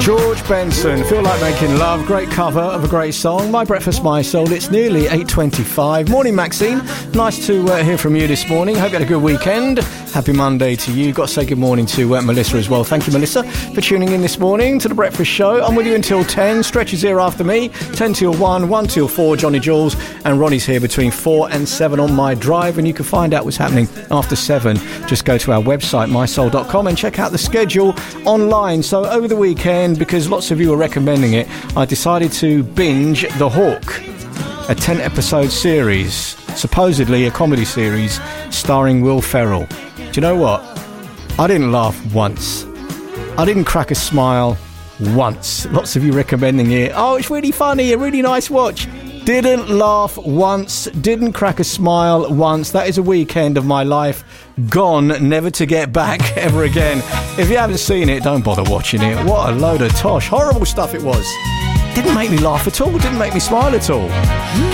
George Benson, Feel Like Making Love, great cover of a great song. My Breakfast, My Soul. It's nearly 8:25. Morning, Maxine. Nice to hear from you this morning. Hope you had a good weekend. Happy Monday to you. Got to say good morning to Melissa as well. Thank you, Melissa, for tuning in this morning to The Breakfast Show. I'm with you until 10. Stretch is here after me. 10 till 1, 1 till 4. Johnny Jules and Ronnie's here between 4 and 7 on my drive. And you can find out what's happening after 7. Just go to our website, mysoul.com, and check out the schedule online. So over the weekend, because lots of you were recommending it, I decided to binge The Hawk, a 10-episode series, supposedly a comedy series starring Will Ferrell. Do you know what? I didn't laugh once. I didn't crack a smile once. Lots of you recommending it. Oh, it's really funny, a really nice watch. Didn't laugh once, didn't crack a smile once. That is a weekend of my life gone, never to get back ever again. If you haven't seen it, don't bother watching it. What a load of tosh. Horrible stuff it was. Didn't make me laugh at all, didn't make me smile at all.